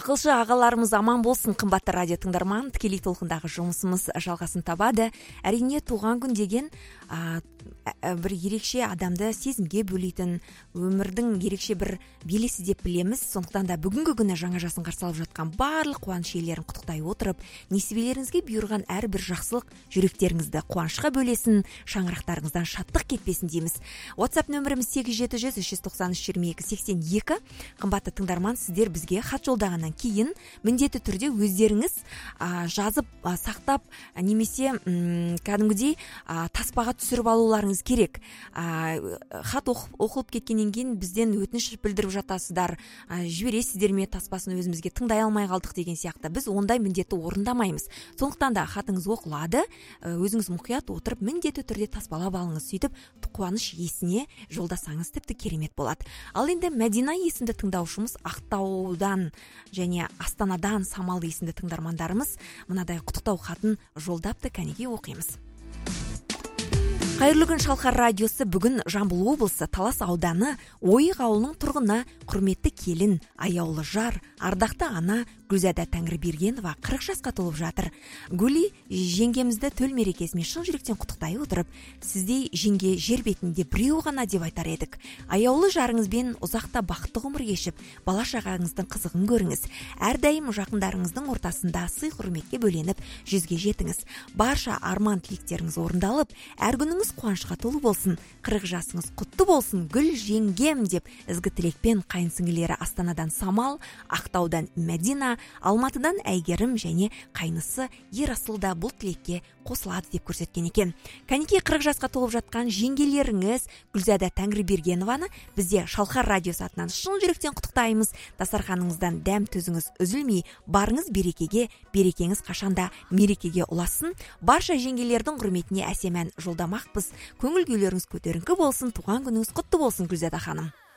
Ақылшы ағаларымыз аман болсын, қымбатты радио тыңдарман. Тікелей толқындағы жұмысымыз жалғасын табады. Әрине, туған күн деген бір ерекше адамды сезімге бөлейтін, өмірдің ерекше бір белесі деп білеміз. Сондықтан да бүгінгі күні жаңа жасын қарсы алып жатқан барлық қуаныш иелерін құттықтай отырып, несібелеріңізге бұйырған әрбір жақсылық жүректеріңізді қуанышқа бөлесін, шаңырақтарыңыздан шаттық кетпесін дейміз. WhatsApp нөміріміз 870-393-2282. Қымбатты тыңдарман, сіздер бізге хат жолдағаннан кейін міндетті түрде өздеріңіз жазып, сақтап, немесе кәдімгідей таспаға түсіріп алуларыңыз керек. Хат оқылып кеткеннен кейін бізден өтініш білдіріп жатасыздар, жібересіздер ме таспасын, өзімізге тыңдай алмай қалдық деген сияқты. Біз ондай міндетті орындамаймыз. Сондықтан да хатыңыз оқылады, өзіңіз мұқият отырып міндетті түрде таспалап алыңыз. Сөйтіп қуаныш иесіне жолдасаңыз тіпті керемет болады. Ал енді Мәдина есімді тыңдаушымыз Ақтаудан және Астанадан Самал есімді тыңдармандарымыз мынадай құттықтау хатын жолдапты, кәнеге оқимыз. Қайырлы күн, Шалқар радиосы. Бүгін Жамбыл облысы Талас ауданы Ойық ауылының тұрғыны, құрметті келін, аяулы жар, ардақты ана Гүлзада Тәңірбергенова 40 жасқа толып жатыр. Гүли жеңгемізді төл мерекесімен шын жүректен құттықтай отырып, сіздей жеңге жер бетінде біреу ғана деп айтар едік. Аяулы жарыңызбен ұзақта бақытты ғұмыр кешіп, бала шағаңыздың қызығын көріңіз. Әрдайым жақындарыңыздың ортасында сый құрметке бөленіп, жүзге жетіңіз. Барша арман тілектеріңіз орындалып, әр күніңіз қуанышқа толы болсын. 40 жасыңыз құтты болсын, Гүл жеңгем деп ізгі тілекпен қайынсіңлілері Астанадан Самал, Ақтаудан Мәдина, Алматыдан Әйгерім және қайнысы Ерасыл да бұл тілекке қосылады деп көрсеткен екен. Кәнеке 40 жасқа толып жатқан жеңгелеріңіз Гүлзада Тәңірбергенованы бізде Шалқар радиосы атынан шын жүректен құттықтаймыз. Дастарханыңыздан дәм төзіңіз үзілмей, барыңыз берекеге, берекеңіз қашанда мерекеге ұласын. Барша жеңгелердің құрметіне әсем ән жолдамақпыз. Көңіл күйлеріңіз көтеріңкі болсын, туған күніңіз құтты болсын, Гүлзада ханым.